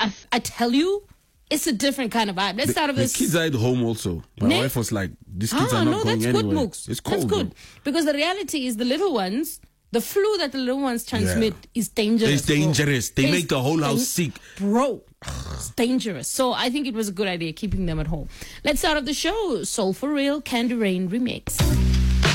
I tell you, it's a different kind of vibe. Let's start with this. The kids are at home also. My wife was like, these kids are not going that's anywhere. Good, Mooks. It's cold. That's good. Because the reality is the little ones, the flu that the little ones transmit is dangerous. It's dangerous. They make the whole house sick. Bro, it's dangerous. So I think it was a good idea keeping them at home. Let's start off the show. Soul for Real, Candy Rain remix.